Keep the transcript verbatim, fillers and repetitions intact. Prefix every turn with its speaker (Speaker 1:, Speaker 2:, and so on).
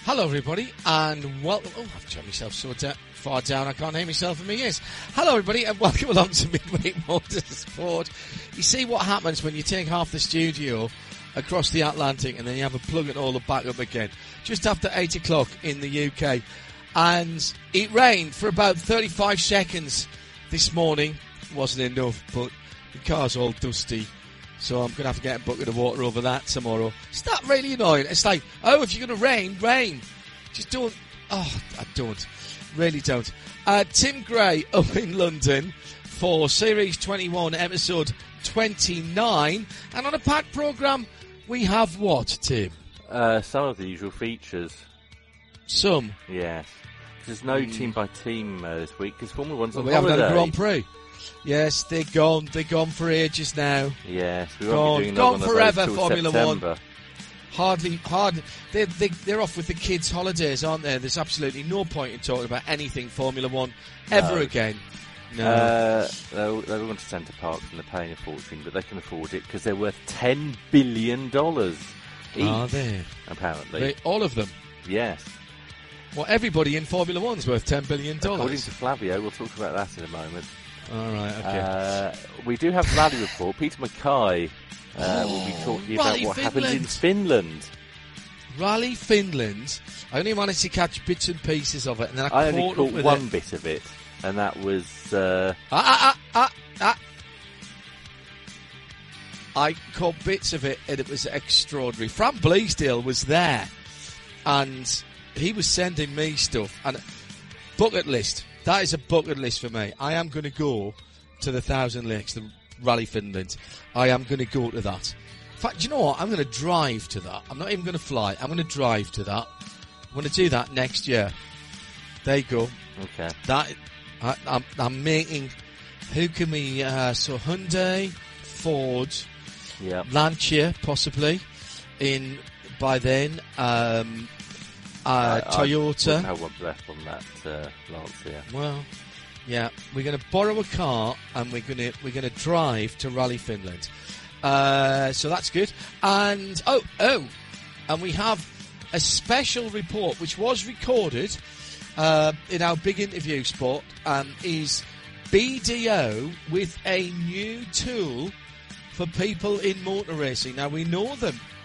Speaker 1: Hello, everybody, and welcome. Oh, I've turned myself so da- far down I can't hear myself in my ears. Hello, everybody, and welcome along to Midweek Motorsport. You see what happens when you take half the studio across the Atlantic and then you have a plug it all back up again. Just after eight o'clock in the U K. And it rained for about thirty-five seconds this morning. Wasn't enough, but the car's all dusty. So I'm going to have to get a bucket of water over that tomorrow. It's not really annoying. It's like, oh, if you're going to rain, rain. Just don't. Oh, I don't. Really don't. Uh, Tim Gray up in London for Series twenty-one, Episode twenty-nine. And on a packed programme, we have what, Tim?
Speaker 2: Uh, some of the usual features.
Speaker 1: Some?
Speaker 2: Yes. There's no mm. team-by-team uh, this week because Formula One's
Speaker 1: well,
Speaker 2: on
Speaker 1: we
Speaker 2: holiday.
Speaker 1: haven't had a Grand Prix. Yes, they're gone. They're gone for ages now.
Speaker 2: Yes, we
Speaker 1: gone,
Speaker 2: won't be doing
Speaker 1: gone
Speaker 2: one
Speaker 1: forever.
Speaker 2: Of those
Speaker 1: Formula
Speaker 2: September.
Speaker 1: One. Hardly, hard. They're, they, they're off with the kids' holidays, aren't they? There's absolutely no point in talking about anything Formula One ever
Speaker 2: no.
Speaker 1: again. No,
Speaker 2: uh, they'll, they'll want to Centre Parks and they're paying a fortune, but they can afford it because they're worth ten billion dollars each.
Speaker 1: Are they?
Speaker 2: Apparently,
Speaker 1: they, all of them.
Speaker 2: Yes.
Speaker 1: Well, everybody in Formula One's worth ten billion dollars.
Speaker 2: According to Flavio, we'll talk about that in a moment.
Speaker 1: All right, okay.
Speaker 2: Uh, we do have a rally report. Peter Mackay uh,
Speaker 1: oh,
Speaker 2: will be talking
Speaker 1: Rally
Speaker 2: about what
Speaker 1: Finland.
Speaker 2: happened in Finland.
Speaker 1: Rally Finland. I only managed to catch bits and pieces of it, and then I,
Speaker 2: I only
Speaker 1: caught
Speaker 2: caught
Speaker 1: up with
Speaker 2: one
Speaker 1: it.
Speaker 2: bit of it, and that was... Uh,
Speaker 1: ah, ah, ah, ah, ah. I caught bits of it, and it was extraordinary. Fran Bleasdale was there, and he was sending me stuff. And bucket list. That is a bucket list for me. I am going to go to the Thousand Lakes, the Rally Finland. I am going to go to that. In fact, do you know what? I'm going to drive to that. I'm not even going to fly. I'm going to drive to that. I'm going to do that next year. There you go.
Speaker 2: Okay.
Speaker 1: That I, I'm, I'm making. Who can we? Uh, so Hyundai, Ford,
Speaker 2: yep.
Speaker 1: Lancia, possibly. In by then. Um, Uh,
Speaker 2: I,
Speaker 1: Toyota.
Speaker 2: I have one left on that uh, Lancia.
Speaker 1: Well, yeah, we're going to borrow a car and we're going to we're going to drive to Rally Finland. Uh, so that's good. And oh oh, and we have a special report which was recorded uh, in our big interview spot. Um, is B D O with a new tool for people in motor racing. Now we know them